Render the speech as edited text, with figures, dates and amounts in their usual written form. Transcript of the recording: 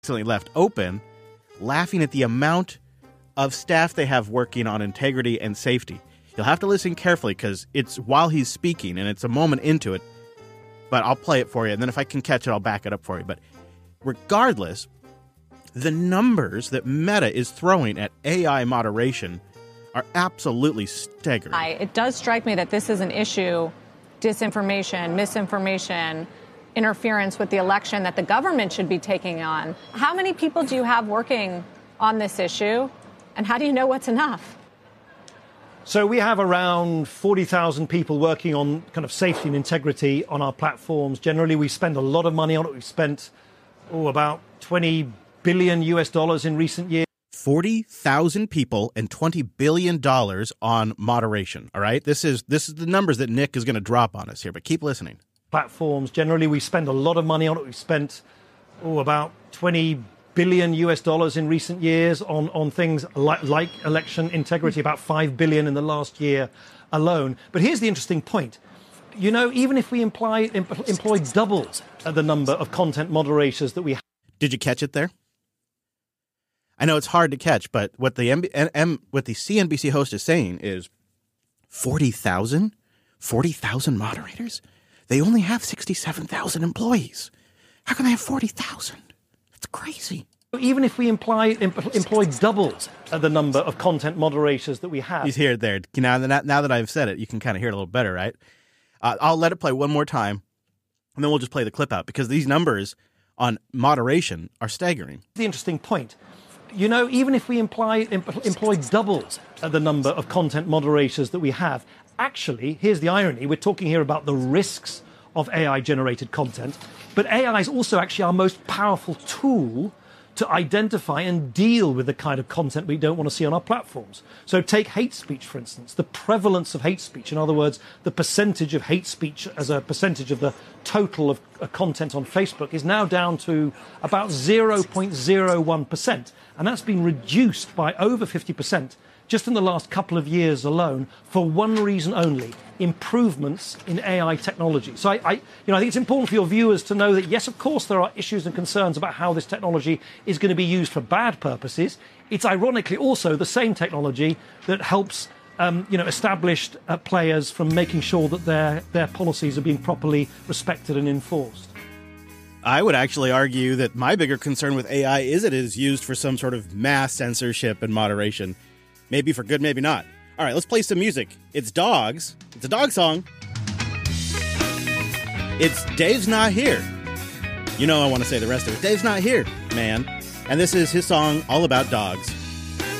Recently left open, laughing at the amount of staff they have working on integrity and safety. You'll have to listen carefully because it's while he's speaking and it's a moment into it, but I'll play it for you, and then if I can catch it, I'll back it up for you. But regardless, the numbers that Meta is throwing at AI moderation are absolutely staggering. It does strike me that this is an issue, disinformation, misinformation, interference with the election that the government should be taking on. How many people do you have working on this issue, and how do you know what's enough? So we have around 40,000 people working on kind of safety and integrity on our platforms. Generally, we spend a lot of money on it. We've spent about $20 billion in recent years. 40,000 people and $20 billion on moderation. All right, this is the numbers that Nick is going to drop on us here, but keep listening. Platforms. Generally, we spend a lot of money on it. We've spent about $20 billion in recent years on things like election integrity, about $5 billion in the last year alone. But here's the interesting point. You know, even if we employ double the number of content moderators that we have. Did you catch it there? I know it's hard to catch, but what the CNBC host is saying is 40,000 moderators? They only have 67,000 employees. How can they have 40,000? That's crazy. Even if we employ double the number of content moderators that we have. He's here there. Now that I've said it, you can kind of hear it a little better, right? I'll let it play one more time, and then we'll just play the clip out, because these numbers on moderation are staggering. The interesting point. You know, even if we employ double the number of content moderators that we have, actually, here's the irony. We're talking here about the risks of AI-generated content, but AI is also actually our most powerful tool to identify and deal with the kind of content we don't want to see on our platforms. So take hate speech, for instance, the prevalence of hate speech. In other words, the percentage of hate speech as a percentage of the total of content on Facebook is now down to about 0.01%. And that's been reduced by over 50% just in the last couple of years alone for one reason only: improvements in AI technology. So I think it's important for your viewers to know that, yes, of course, there are issues and concerns about how this technology is going to be used for bad purposes. It's ironically also the same technology that helps established players from making sure that their policies are being properly respected and enforced. I would actually argue that my bigger concern with AI is it is used for some sort of mass censorship and moderation. Maybe for good, maybe not. All right, let's play some music. It's Dogs. It's a dog song. It's Dave's Not Here. You know I want to say the rest of it. Dave's not here, man. And this is his song all about dogs.